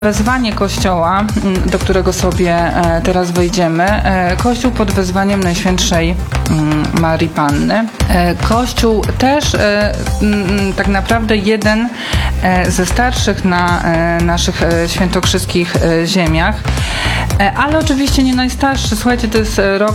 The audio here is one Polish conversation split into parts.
Wezwanie Kościoła, do którego sobie teraz wejdziemy, Kościół pod wezwaniem Najświętszej Marii Panny. Kościół też tak naprawdę jeden ze starszych na naszych świętokrzyskich ziemiach, ale oczywiście nie najstarszy. Słuchajcie, to jest rok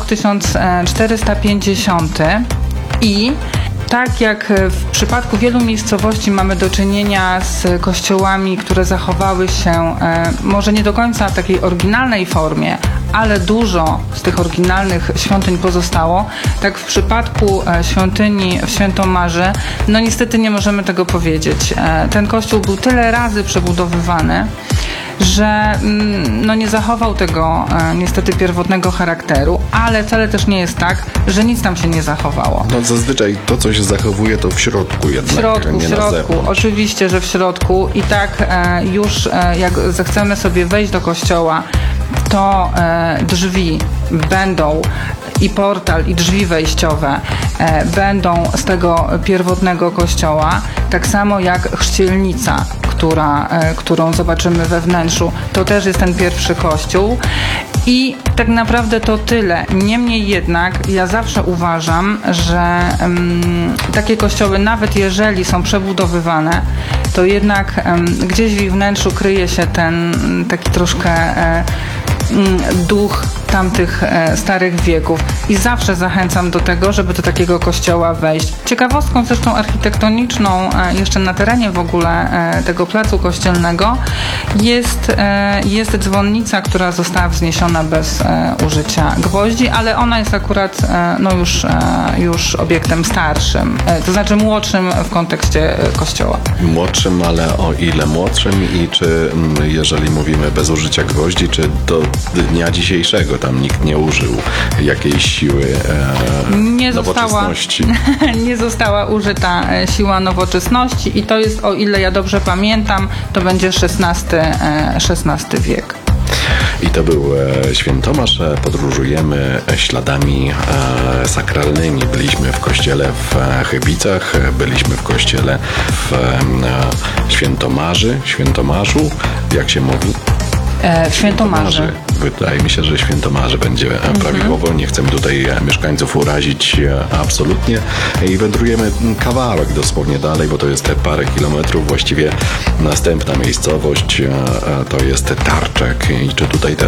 1450 i tak jak w przypadku wielu miejscowości mamy do czynienia z kościołami, które zachowały się może nie do końca w takiej oryginalnej formie, ale dużo z tych oryginalnych świątyń pozostało, tak w przypadku świątyni w Świętomarzy, no niestety nie możemy tego powiedzieć. Ten kościół był tyle razy przebudowywany, że no nie zachował tego niestety pierwotnego charakteru, ale wcale też nie jest tak, że nic tam się nie zachowało. No zazwyczaj to, co się zachowuje, to w środku jednak, w środku, oczywiście, że w środku i tak już jak zechcemy sobie wejść do kościoła, to drzwi będą i portal, i drzwi wejściowe będą z tego pierwotnego kościoła, tak samo jak chrzcielnica, którą zobaczymy we wnętrzu. To też jest ten pierwszy kościół. I tak naprawdę to tyle. Niemniej jednak ja zawsze uważam, że takie kościoły, nawet jeżeli są przebudowywane, to jednak gdzieś w ich wnętrzu kryje się ten taki troszkę duch tamtych starych wieków i zawsze zachęcam do tego, żeby do takiego kościoła wejść. Ciekawostką zresztą architektoniczną jeszcze na terenie w ogóle tego placu kościelnego jest dzwonnica, która została wzniesiona bez użycia gwoździ, ale ona jest akurat już obiektem starszym, to znaczy młodszym w kontekście kościoła. Młodszym, ale o ile młodszym i czy, jeżeli mówimy bez użycia gwoździ, czy do dnia dzisiejszego tam nikt nie użył jakiejś siły nowoczesności? Nie została użyta siła nowoczesności i to jest, o ile ja dobrze pamiętam, to będzie XVI wiek. I to był Świętomarz. Podróżujemy śladami sakralnymi. Byliśmy w kościele w Chybicach, byliśmy w kościele w Świętomarzu, jak się mówi? W Świętomarzy. Wydaje mi się, że Świętomarzy będzie prawidłowo. Nie chcemy tutaj mieszkańców urazić absolutnie. I wędrujemy kawałek dosłownie dalej, bo to jest parę kilometrów. Właściwie następna miejscowość to jest Tarczek. I czy tutaj